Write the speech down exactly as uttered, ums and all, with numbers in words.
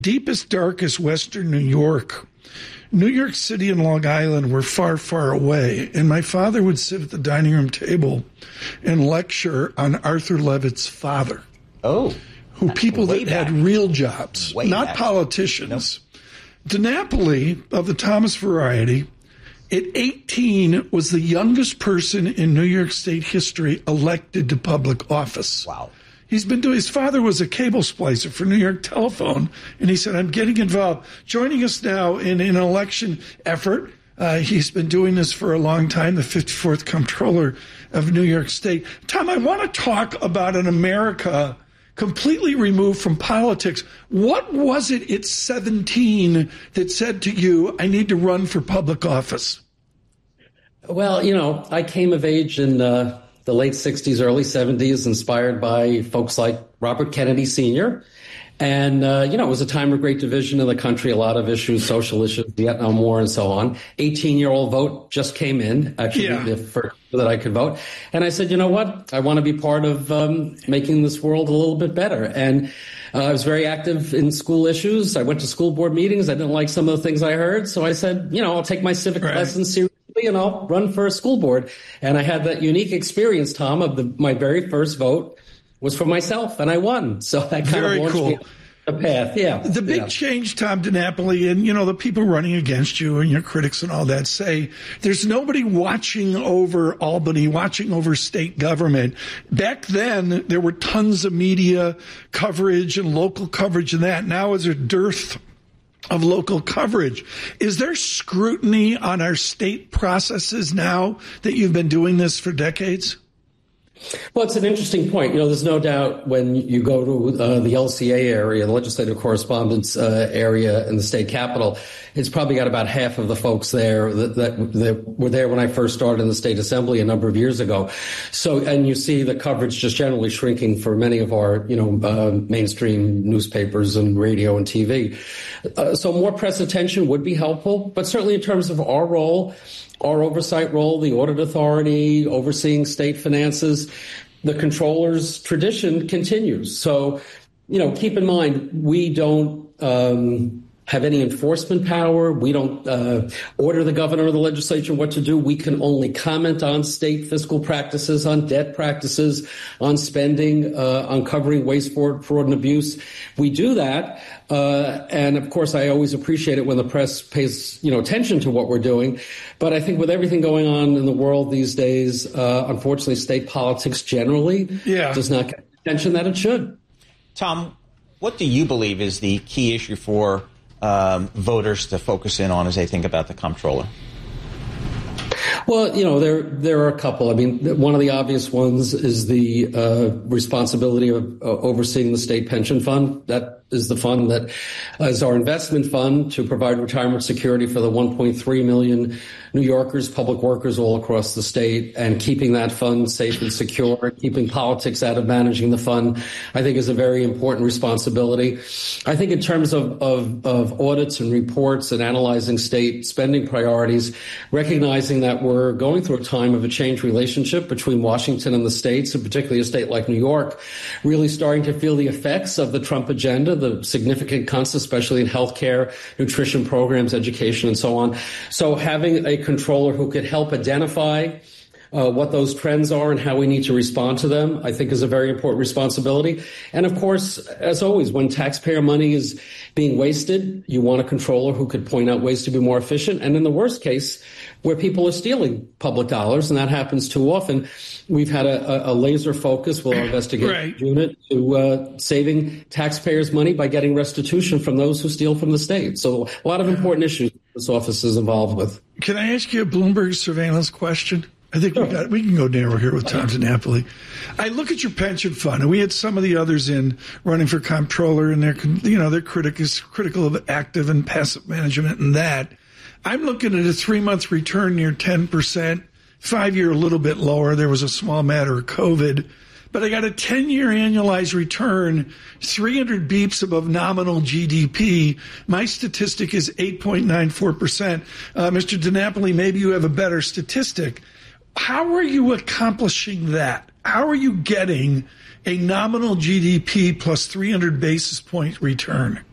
deepest, darkest Western New York, New York City and Long Island were far, far away. And my father would sit at the dining room table and lecture on Arthur Levitt's father. Oh. Who people that back. had real jobs, Way not back. politicians. Nope. DiNapoli of the Thomas variety, at eighteen, was the youngest person in New York State history elected to public office. Wow. He's been doing, his father was a cable splicer for New York Telephone, and he said, I'm getting involved. Joining us now in, in an election effort, uh, he's been doing this for a long time, the fifty-fourth Comptroller of New York State. Tom, I want to talk about an America completely removed from politics. What was it at seventeen that said to you, I need to run for public office? Well, you know, I came of age in uh, the late sixties, early seventies, inspired by folks like Robert Kennedy Senior And, uh, you know, it was a time of great division in the country, a lot of issues, social issues, Vietnam War and so on. eighteen-year-old vote just came in, actually, yeah. the first that I could vote. And I said, you know what? I want to be part of um, making this world a little bit better. And uh, I was very active in school issues. I went to school board meetings. I didn't like some of the things I heard. So I said, you know, I'll take my civic right. lessons seriously and I'll run for a school board. And I had that unique experience, Tom, of the, my very first vote was for myself, and I won. So that kind Very of launched cool. me a path. Yeah. The big yeah. change, Tom DiNapoli, and, you know, the people running against you and your critics and all that say there's nobody watching over Albany, watching over state government. Back then, there were tons of media coverage and local coverage and that. Now is a dearth of local coverage. Is there scrutiny on our state processes now that you've been doing this for decades? Well, it's an interesting point. You know, there's no doubt when you go to uh, the L C A area, the Legislative Correspondence uh, area in the state capitol, it's probably got about half of the folks there that, that, that were there when I first started in the state assembly a number of years ago. So, and you see the coverage just generally shrinking for many of our, you know, uh, mainstream newspapers and radio and T V. Uh, so more press attention would be helpful, but certainly in terms of our role, our oversight role, the audit authority, overseeing state finances, the controller's tradition continues. So, you know, keep in mind, we don't um, have any enforcement power. We don't uh, order the governor or the legislature what to do. We can only comment on state fiscal practices, on debt practices, on spending, uh, on covering waste, fraud, fraud, and abuse. We do that. Uh, and of course, I always appreciate it when the press pays, you know, attention to what we're doing. But I think with everything going on in the world these days, uh, unfortunately, state politics generally yeah. does not get the attention that it should. Tom, what do you believe is the key issue for um, voters to focus in on as they think about the comptroller? Well, you know, there there are a couple. I mean, one of the obvious ones is the uh, responsibility of uh, overseeing the state pension fund. That is the fund that is our investment fund to provide retirement security for the one point three million New Yorkers, public workers all across the state, and keeping that fund safe and secure, keeping politics out of managing the fund, I think is a very important responsibility. I think in terms of, of, of audits and reports and analyzing state spending priorities, recognizing that we're going through a time of a changed relationship between Washington and the states, and particularly a state like New York, really starting to feel the effects of the Trump agenda, the significant cuts, especially in healthcare, nutrition programs, education, and so on. So having a controller who could help identify uh, what those trends are and how we need to respond to them, I think is a very important responsibility. And of course, as always, when taxpayer money is being wasted, you want a controller who could point out ways to be more efficient. And in the worst case, where people are stealing public dollars, and that happens too often, we've had a, a laser focus with our investigation right. unit to uh, saving taxpayers' money by getting restitution from those who steal from the state. So a lot of important issues this office is involved with. Can I ask you a Bloomberg surveillance question? I think we got we can go narrow here with Tom DiNapoli. I look at your pension fund, and we had some of the others in running for comptroller, and they're you know they're critic is critical of active and passive management and that. I'm looking at a three-month return near ten percent, five-year a little bit lower. There was a small matter of COVID. But I got a ten-year annualized return, three hundred beeps above nominal G D P. My statistic is eight point nine four percent. Uh, Mister DiNapoli, maybe you have a better statistic. How are you accomplishing that? How are you getting a nominal G D P plus three hundred basis point return?